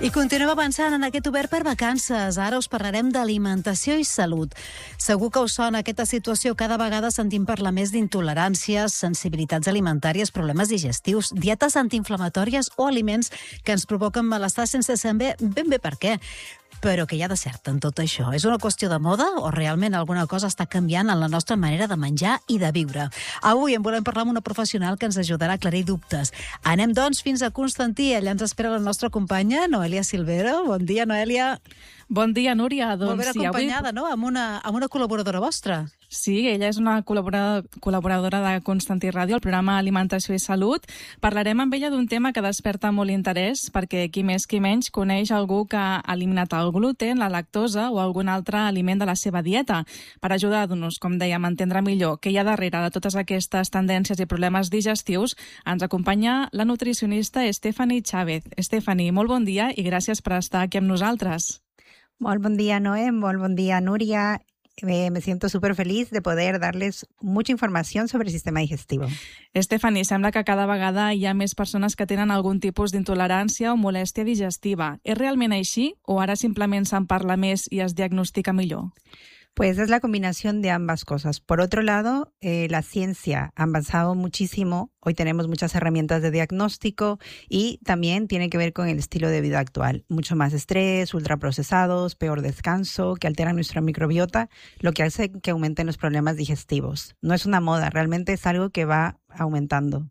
I continuem avançant en aquest obert per vacances. Ara us parlarem d'alimentació i salut. Segur que us sona aquesta situació. Cada vegada sentim parlar més d'intoleràncies, sensibilitats alimentàries, problemes digestius, dietes antiinflamatòries o aliments que ens provoquen malestar sense saber ben bé per què. Però què hi ha de cert en tot això? És una qüestió de moda o realment alguna cosa està canviant en la nostra manera de menjar i de viure? Avui en volem parlar amb una professional que ens ajudarà a aclarir dubtes. Anem, doncs, fins a Constantí. Allà ens espera la nostra companya, Noelia Silvero. Bon dia, Noelia. Bon dia, Núria. Molt ben acompanyada, no?, amb una col·laboradora vostra. Sí, ella és una col·laboradora de Constantí Ràdio, el programa Alimentació i Salut. Parlarem amb ella d'un tema que desperta molt interès, perquè qui més qui menys coneix algú que ha eliminat el gluten, la lactosa o algun altre aliment de la seva dieta. Per ajudar-nos, com dèiem, a entendre millor què hi ha darrere de totes aquestes tendències i problemes digestius, ens acompanya la nutricionista Stephanie Chávez. Stephanie, molt bon dia i gràcies per estar aquí amb nosaltres. Molt bon dia, Noé. Molt bon dia, Núria. Me siento súper feliz de poder darles mucha información sobre el sistema digestivo. Stephanie, sembla que cada vegada hi ha més persones que tenen algun tipus d'intolerància o molèstia digestiva. És realment així o ara simplement se'n parla més i es diagnostica millor? Pues es la combinación de ambas cosas. Por otro lado, la ciencia ha avanzado muchísimo. Hoy tenemos muchas herramientas de diagnóstico y también tiene que ver con el estilo de vida actual. Mucho más estrés, ultraprocesados, peor descanso, que alteran nuestra microbiota, lo que hace que aumenten los problemas digestivos. No es una moda, realmente es algo que va augmentando.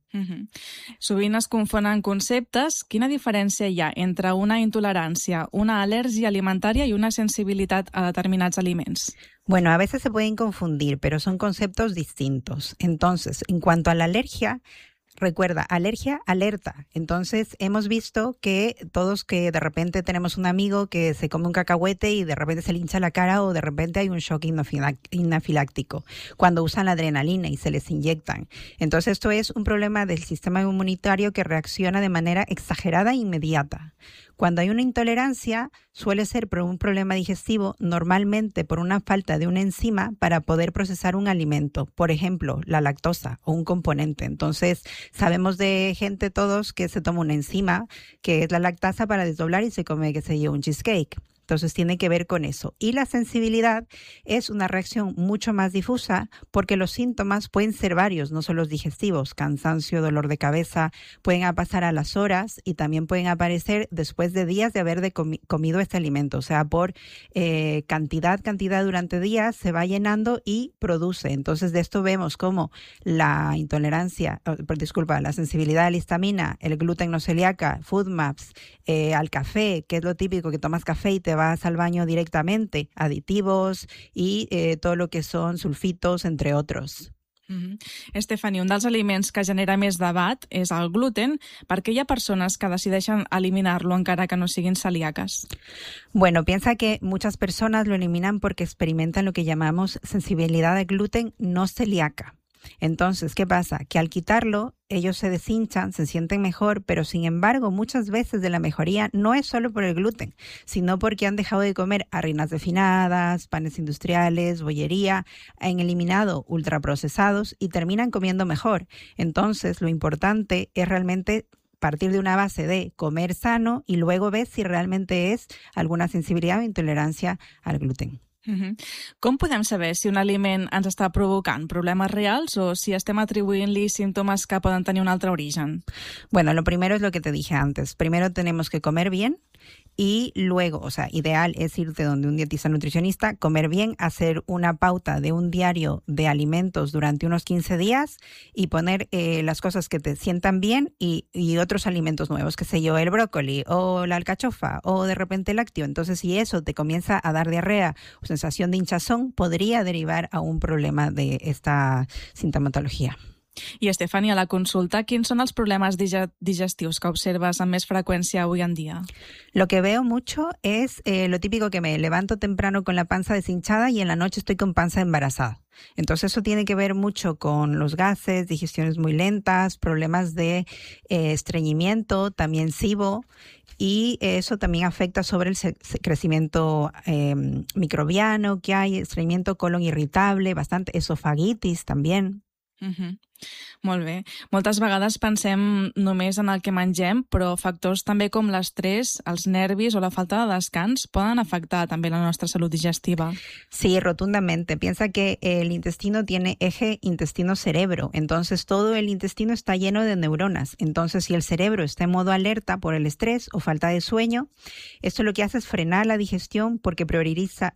Sovint es confonen conceptes. Quina diferència hi ha entre una intolerància, una al·lèrgia alimentària i una sensibilitat a determinats aliments? Bueno, a veces se pueden confundir, pero son conceptos distintos. Entonces, en cuanto a la alergia, recuerda, alergia, alerta. Entonces, hemos visto que todos que de repente tenemos un amigo que se come un cacahuete y de repente se le hincha la cara o de repente hay un shock anafiláctico cuando usan la adrenalina y se les inyectan. Entonces, esto es un problema del sistema inmunitario que reacciona de manera exagerada e inmediata. Cuando hay una intolerancia, suele ser por un problema digestivo, normalmente por una falta de una enzima para poder procesar un alimento, por ejemplo, la lactosa o un componente. Entonces, sabemos de gente todos que se toma una enzima, que es la lactasa, para desdoblar y se come, qué sé yo, un cheesecake. Entonces tiene que ver con eso. Y la sensibilidad es una reacción mucho más difusa porque los síntomas pueden ser varios, no solo los digestivos, cansancio, dolor de cabeza, pueden pasar a las horas y también pueden aparecer después de días de haber comido este alimento. O sea, por cantidad durante días se va llenando y produce. Entonces de esto vemos como la la sensibilidad a la histamina, el gluten no celíaca, FODMAPs, al café, que es lo típico que tomas café y te vas al baño directamente, aditivos y todo lo que son sulfitos, entre otros. Stephanie, un dels aliments que genera més debat és el gluten. Per què hi ha persones que decideixen eliminar-lo encara que no siguin celíaques? Bueno, piensa que muchas personas lo eliminan porque experimentan lo que llamamos sensibilidad al gluten no celíaca. Entonces, ¿qué pasa? Que al quitarlo, ellos se deshinchan, se sienten mejor, pero sin embargo, muchas veces de la mejoría no es solo por el gluten, sino porque han dejado de comer harinas refinadas, panes industriales, bollería, han eliminado ultraprocesados y terminan comiendo mejor. Entonces, lo importante es realmente partir de una base de comer sano y luego ver si realmente es alguna sensibilidad o intolerancia al gluten. Com podem saber si un aliment ens està provocant problemes reals o si estem atribuint-li símptomes que poden tenir un altre origen? Bueno, lo primero es lo que te dije antes. Primero tenemos que comer bien y luego, o sea, ideal es irte donde un dietista nutricionista, comer bien, hacer una pauta de un diario de alimentos durante unos 15 días y poner las cosas que te sientan bien y otros alimentos nuevos, qué sé yo, el brócoli o la alcachofa o de repente el lácteo. Entonces, si eso te comienza a dar diarrea o sensación de hinchazón, podría derivar a un problema de esta sintomatología. I, Stephanie, a la consulta, quins són els problemes digestius que observes amb més freqüència avui en dia? Lo que veo mucho es lo típico que me levanto temprano con la panza deshinchada y en la noche estoy con panza embarazada. Entonces eso tiene que ver mucho con los gases, digestiones muy lentas, problemas de estreñimiento, también SIBO, y eso también afecta sobre el crecimiento microbiano que hay, estreñimiento, colon irritable, bastante esofagitis también. Molt bé. Moltes vegades pensem només en el que mengem, però factors també com l'estrès, els nervis o la falta de descans poden afectar també la nostra salud digestiva. Sí, rotundamente. Piensa que el intestino tiene eje intestino-cerebro, entonces todo el intestino está lleno de neuronas. Entonces, si el cerebro está en modo alerta por el estrés o falta de sueño, esto lo que hace es frenar la digestión porque priorizas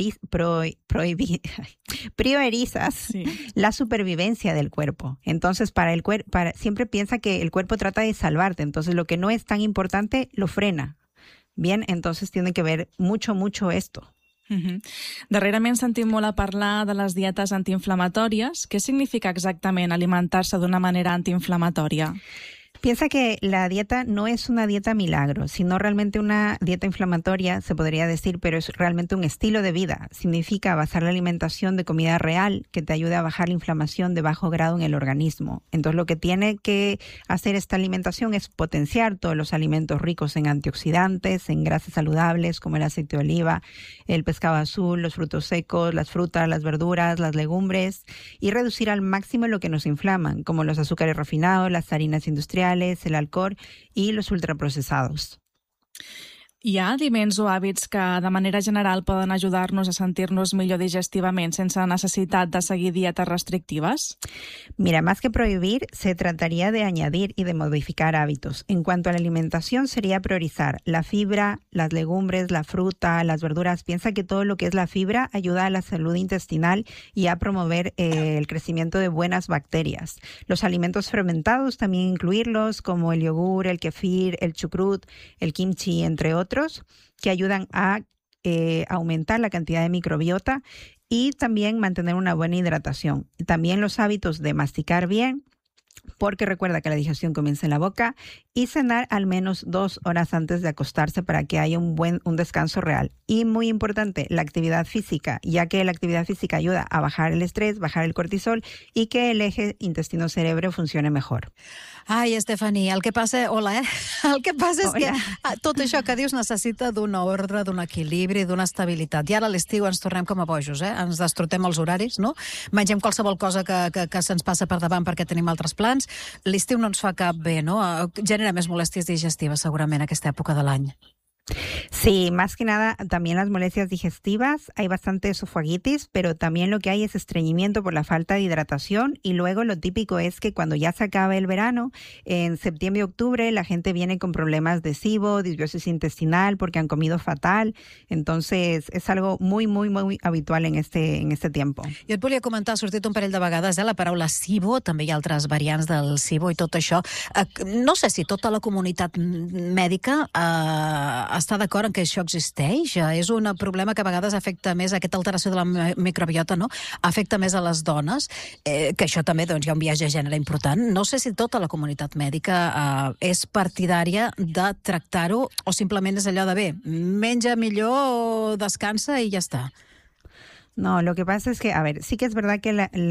Sí. la supervivencia del cuerpo. Entonces, siempre piensa que el cuerpo trata de salvarte, entonces lo que no es tan importante lo frena. Bien, entonces tiene que ver mucho esto. Darrerament sentim molt a parlar de les dietes antiinflamatòries. Què significa exactament alimentar-se d'una manera antiinflamatòria? Piensa que la dieta no es una dieta milagro, sino realmente una dieta inflamatoria, se podría decir, pero es realmente un estilo de vida. Significa basar la alimentación de comida real que te ayude a bajar la inflamación de bajo grado en el organismo. Entonces, lo que tiene que hacer esta alimentación es potenciar todos los alimentos ricos en antioxidantes, en grasas saludables como el aceite de oliva, el pescado azul, los frutos secos, las frutas, las verduras, las legumbres, y reducir al máximo lo que nos inflaman, como los azúcares refinados, las harinas industriales, el alcohol y los ultraprocesados. Hi ha aliments o hàbits que de manera general poden ajudar-nos a sentir-nos millor digestivament sense necessitat de seguir dietes restrictives? Mira, más que prohibir, se trataría de añadir y de modificar hábitos. En cuanto a la alimentación, sería priorizar la fibra, las legumbres, la fruta, las verduras. Piensa que todo lo que es la fibra ayuda a la salud intestinal y a promover el crecimiento de buenas bacterias. Los alimentos fermentados también incluirlos, como el yogur, el kefir, el chucrut, el kimchi, entre otros, que ayudan a aumentar la cantidad de microbiota y también mantener una buena hidratación. También los hábitos de masticar bien, porque recuerda que la digestión comienza en la boca, y cenar al menos 2 horas antes de acostarse para que haya un descanso real. Y muy importante, la actividad física, ya que la actividad física ayuda a bajar el estrés, bajar el cortisol y que el eje intestino-cerebro funcione mejor. Ai, Estefany, el que passa... Hola, El que passa és que tot això que dius necessita d'un ordre, d'un equilibri, d'una estabilitat. I ara a l'estiu ens tornem com a bojos, ens destrotem els horaris, no? Mengem qualsevol cosa que se'ns passa per davant perquè tenim altres plans. L'estiu no ens fa cap bé, no? Genera més molèsties digestives, segurament, aquesta època de l'any. Sí, más que nada también las molestias digestivas, hay bastante esofagitis, pero también lo que hay es estreñimiento por la falta de hidratación, y luego lo típico es que cuando ya se acaba el verano, en septiembre y octubre, la gente viene con problemas de SIBO, disbiosis intestinal, porque han comido fatal, entonces es algo muy habitual en este tiempo. Jo et volia comentar, ha sortit un parell de vegades la paraula SIBO, també hi ha altres variants del SIBO i tot això. No sé si tota la comunitat mèdica està d'acord en que això existeix? És un problema que a vegades afecta més, aquesta alteració de la microbiota, no? Afecta més a les dones, que això també doncs, hi ha un viatge de gènere important. No sé si tota la comunitat mèdica és partidària de tractar-ho o simplement és allò de bé, menja millor, descansa i ja està. No, lo que pasa es que, a ver, sí que es verdad que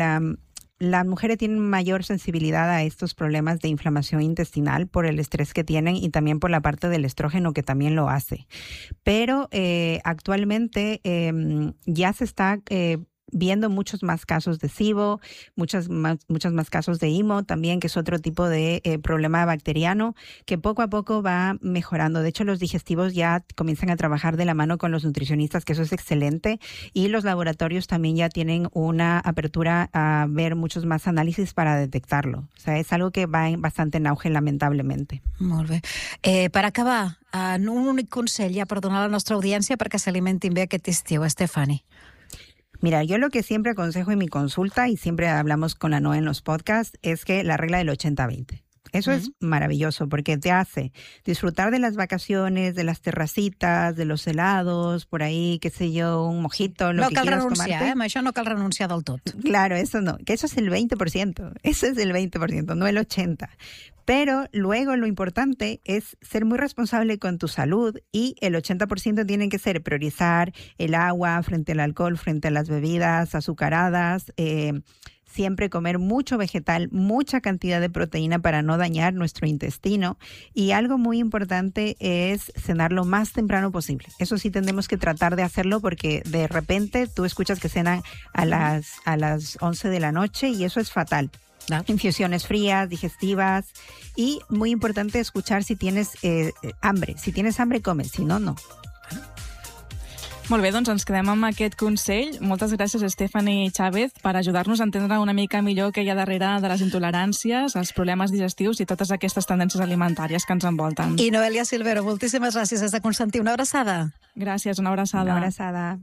las mujeres tienen mayor sensibilidad a estos problemas de inflamación intestinal por el estrés que tienen y también por la parte del estrógeno que también lo hace. Pero actualmente ya se está viendo muchos más casos de SIBO, muchos más casos de IMO también, que es otro tipo de problema bacteriano que poco a poco va mejorando. De hecho, los digestivos ya comienzan a trabajar de la mano con los nutricionistas, que eso es excelente, y los laboratorios también ya tienen una apertura a ver muchos más análisis para detectarlo. O sea, es algo que va bastante en auge, lamentablemente. Molt bé. Per acabar, un únic consell ja per donar a la nostra audiència perquè s'alimentin bé aquest estiu, Estefany. Mira, yo lo que siempre aconsejo en mi consulta, y siempre hablamos con la Noa en los podcasts, es que la regla del 80-20. Eso es maravilloso porque te hace disfrutar de las vacaciones, de las terracitas, de los helados, por ahí, qué sé yo, un mojito, lo que quieras tomarte. No cal renunciar, amb això no cal renunciar del tot. Claro, eso no, que eso es el 20%, eso es el 20%, no el 80%. Pero luego lo importante es ser muy responsable con tu salud, y el 80% tiene que ser priorizar el agua frente al alcohol, frente a las bebidas azucaradas, siempre comer mucho vegetal, mucha cantidad de proteína para no dañar nuestro intestino, y algo muy importante es cenar lo más temprano posible. Eso sí tenemos que tratar de hacerlo porque de repente tú escuchas que cenan a las 11 de la noche y eso es fatal. infusiones frías, digestivas, y muy importante escuchar si tienes hambre. Si tienes hambre, comes, si no, no. Molt bé, doncs ens quedem amb aquest consell. Moltes gràcies, Stephanie Chávez, per ajudar-nos a entendre una mica millor què hi ha darrere de les intoleràncies, els problemes digestius i totes aquestes tendències alimentàries que ens envolten. I Noelia Silvero, moltíssimes gràcies des de Constantí. Una abraçada. Gràcies, una abraçada. Una abraçada.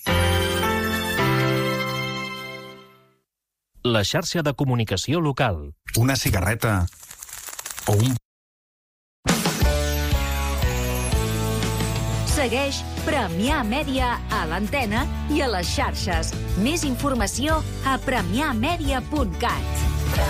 La xarxa de comunicació local. Una cigarreta o un... Segueix Premià Mèdia a l'antena i a les xarxes. Més informació a premiamedia.cat.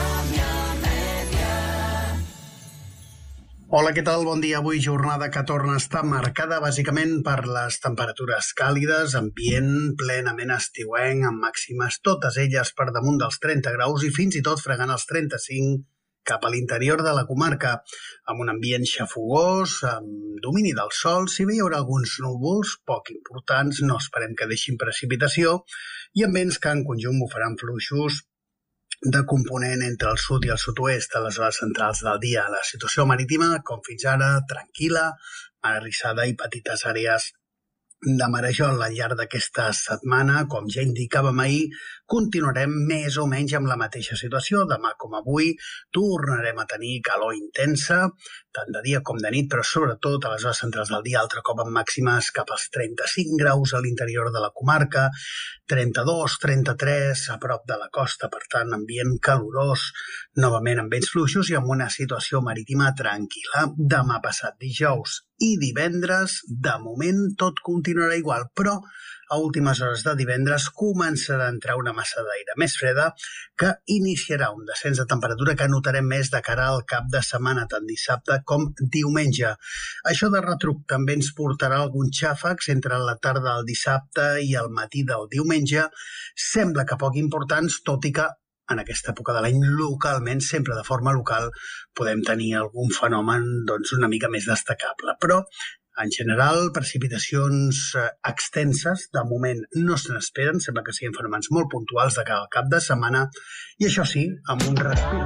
Hola, què tal? Bon dia. Avui jornada que torna a estar marcada bàsicament per les temperatures càlides, ambient plenament estiuenc, amb màximes totes elles per damunt dels 30 graus i fins i tot fregant els 35 cap a l'interior de la comarca, amb un ambient xafogós, amb domini del sol. Si bé hi haurà alguns núvols poc importants, no esperem que deixin precipitació, i amb vents que en conjunt bufaran fluixos de component entre el sud i el sud-oest a les hores centrals del dia. La situació marítima, com fins ara, tranquil·la, mar arrissada i petites àrees de marejol al llarg d'aquesta setmana. Com ja indicàvem ahir, continuarem més o menys amb la mateixa situació. Demà, com avui, tornarem a tenir calor intensa, tant de dia com de nit, però sobretot a les hores centrals del dia, altre cop amb màximes cap als 35 graus a l'interior de la comarca, 32, 33 a prop de la costa, per tant, ambient calorós, novament amb vents fluixos i amb una situació marítima tranquil·la. Demà passat dijous i divendres, de moment, tot continuarà igual, però a últimes hores de divendres començarà a entrar una massa d'aire més freda que iniciarà un descens de temperatura que notarem més de cara al cap de setmana, tant dissabte com diumenge. Això de retruc també ens portarà alguns xàfecs entre la tarda del dissabte i el matí del diumenge. Sembla que poc importants, tot i que en aquesta època de l'any localment, sempre de forma local, podem tenir algun fenomen una mica més destacable. Però en general, precipitacions extenses, de moment no se n'esperen, sembla que siguin fenòmens molt puntuals de cara al cap de setmana, i això sí, amb un respir